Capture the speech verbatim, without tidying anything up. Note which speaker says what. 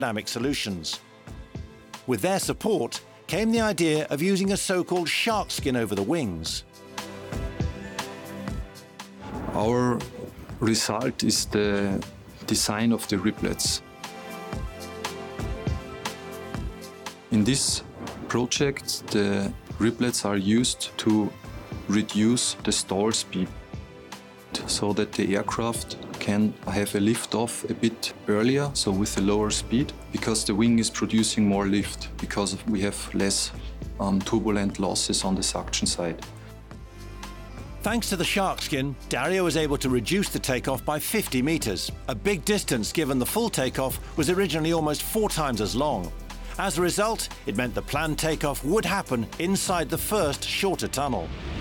Speaker 1: aerodynamic solutions. With their support came the idea of using a so-called shark skin over the wings.
Speaker 2: Our result is the design of the riblets. In this project, the riblets are used to reduce the stall speed so that the aircraft can have a lift off a bit earlier, so with a lower speed, because the wing is producing more lift, because of, we have less um, turbulent losses on the suction side.
Speaker 1: Thanks to the shark skin, Dario was able to reduce the takeoff by fifty meters, a big distance given the full takeoff was originally almost four times as long. As a result, it meant the planned takeoff would happen inside the first shorter tunnel.